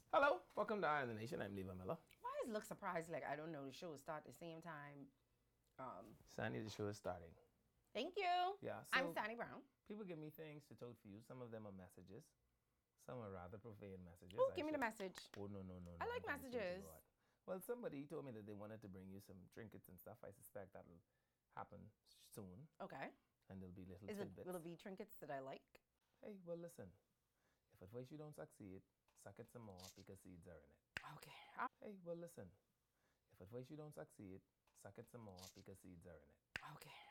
Hello, welcome to Eye on the Nation. I'm Levi Miller. Why does it look surprised like I don't know the show start at the same time? Sandy, the show is starting. Thank you. Yeah, I'm so Sandy Brown. people give me things to tote for you. Some of them are messages. Some are rather profane messages. Oh, give me the message. Oh, no. I like I'm gonna say it to messages. God. Well, somebody told me that they wanted to bring you some trinkets and stuff. I suspect that'll happen soon. Okay. And there'll be little Is it tidbits. will it be trinkets that I like? Hey, well, listen. If at first you don't succeed, suck it some more because seeds are in it. Okay. Hey, well, listen. If at first you don't succeed, suck it some more because seeds are in it. Okay.